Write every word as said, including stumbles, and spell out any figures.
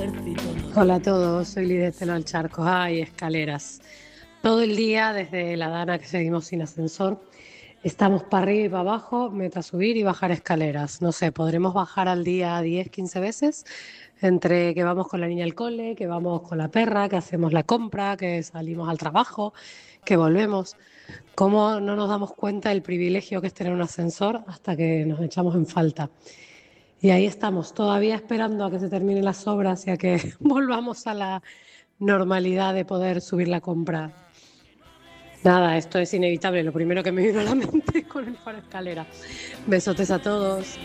Hola a todos, soy Lidia Estelo del Charco. Ay, escaleras. Todo el día, desde la Dana que seguimos sin ascensor, estamos para arriba y para abajo, meta subir y bajar escaleras. No sé, podremos bajar al día diez, quince veces, entre que vamos con la niña al cole, que vamos con la perra, que hacemos la compra, que salimos al trabajo, que volvemos. ¿Cómo no nos damos cuenta del privilegio que es tener un ascensor hasta que nos echamos en falta? Y ahí estamos, todavía esperando a que se terminen las obras y a que volvamos a la normalidad de poder subir la compra. Nada, esto es inevitable. Lo primero que me vino a la mente con el faro escalera. Besotes a todos.